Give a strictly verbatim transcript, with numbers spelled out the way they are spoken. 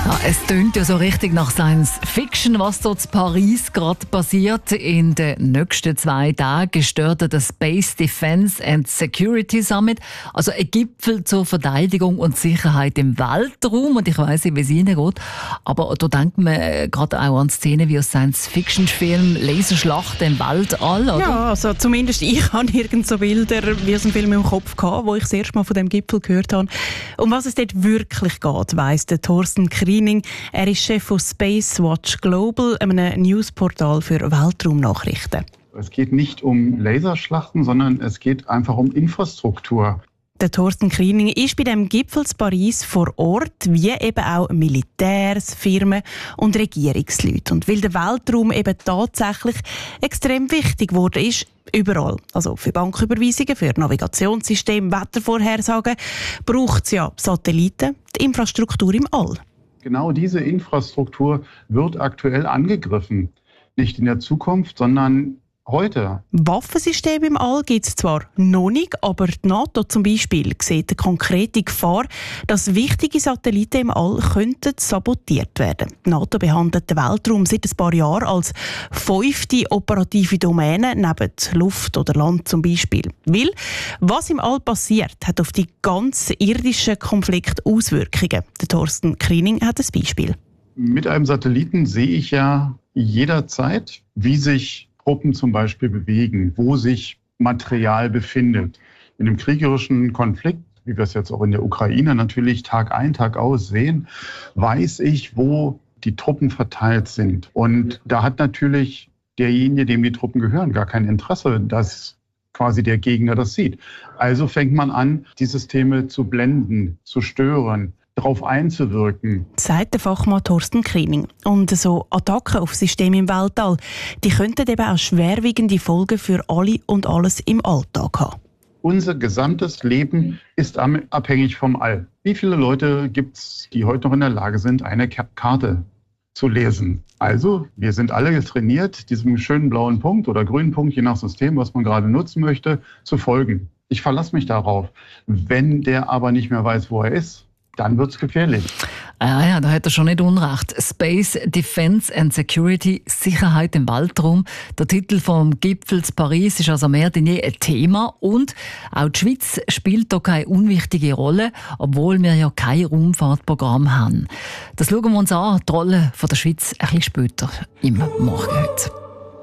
Ja, es tönt ja so richtig nach Science Fiction, was dort in Paris gerade passiert. In den nächsten zwei Tagen startet der Space Defence and Security Summit, also ein Gipfel zur Verteidigung und Sicherheit im Weltraum. Und ich weiss nicht, wie es Ihnen geht, aber da denkt man gerade auch an Szenen wie aus Science-Fiction-Filmen, Laserschlachten im Weltall, oder? Ja, also zumindest ich habe irgend so Bilder wie aus einem Film im Kopf gehabt, wo ich das erste Mal von dem Gipfel gehört habe. Um was es dort wirklich geht, weiss der Thorsten Kriening. Er ist Chef von Space Watch Global, einem Newsportal für Weltraumnachrichten. Es geht nicht um Laserschlachten, sondern es geht einfach um Infrastruktur. Der Thorsten Kriening ist bei dem Gipfel in Paris vor Ort, wie eben auch Militärs, Firmen und Regierungsleute. Und weil der Weltraum eben tatsächlich extrem wichtig geworden ist, überall, also für Banküberweisungen, für Navigationssysteme, Wettervorhersagen, braucht es ja Satelliten, die Infrastruktur im All. Genau diese Infrastruktur wird aktuell angegriffen. Nicht in der Zukunft, sondern heute. Waffensysteme im All gibt es zwar noch nicht, aber die NATO zum Beispiel sieht eine konkrete Gefahr, dass wichtige Satelliten im All könnten sabotiert werden. Die NATO behandelt den Weltraum seit ein paar Jahren als fünfte operative Domäne neben Luft oder Land zum Beispiel. Weil, was im All passiert, hat auf die ganzen irdischen Konflikte Auswirkungen. Der Thorsten Kriening hat ein Beispiel. Mit einem Satelliten sehe ich ja jederzeit, wie sich Truppen zum Beispiel bewegen, wo sich Material befindet. In einem kriegerischen Konflikt, wie wir es jetzt auch in der Ukraine natürlich Tag ein, Tag aus sehen, weiß ich, wo die Truppen verteilt sind. Und da hat natürlich derjenige, dem die Truppen gehören, gar kein Interesse, dass quasi der Gegner das sieht. Also fängt man an, die Systeme zu blenden, zu stören, darauf einzuwirken. Sagt der Fachmann Thorsten Kriening. Und so Attacken auf Systeme im Weltall, die könnten eben auch schwerwiegende Folgen für alle und alles im Alltag haben. Unser gesamtes Leben ist abhängig vom All. Wie viele Leute gibt es, die heute noch in der Lage sind, eine Karte zu lesen? Also, wir sind alle trainiert, diesem schönen blauen Punkt oder grünen Punkt, je nach System, was man gerade nutzen möchte, zu folgen. Ich verlasse mich darauf. Wenn der aber nicht mehr weiß, wo er ist, dann wird es gefährlich. Ah ja, da hat er schon nicht unrecht. Space Defence and Security, Sicherheit im Weltraum. Der Titel vom Gipfel in Paris ist also mehr denn je ein Thema. Und auch die Schweiz spielt da keine unwichtige Rolle, obwohl wir ja kein Raumfahrtprogramm haben. Das schauen wir uns an, die Rolle von der Schweiz, ein bisschen später im Morgen heute.